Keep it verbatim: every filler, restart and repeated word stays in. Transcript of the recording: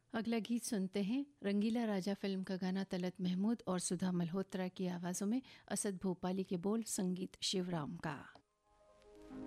अगला गीत सुनते हैं। रंगीला राजा फिल्म का गाना तलत महमूद और सुधा मल्होत्रा की आवाज़ों में, असद भोपाली के बोल, संगीत शिवराम का।